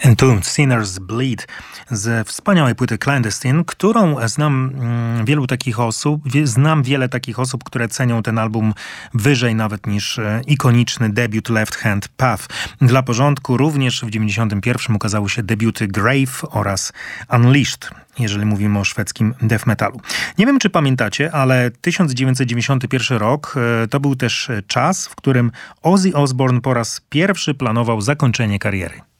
Entombed Sinners Bleed ze wspaniałej płyty Clandestine, którą znam znam wiele takich osób, które cenią ten album wyżej nawet niż ikoniczny debiut Left Hand Path. Dla porządku również w 1991 ukazały się debiuty Grave oraz Unleashed, jeżeli mówimy o szwedzkim death metalu. Nie wiem, czy pamiętacie, ale 1991 rok to był też czas, w którym Ozzy Osbourne po raz pierwszy planował zakończenie kariery.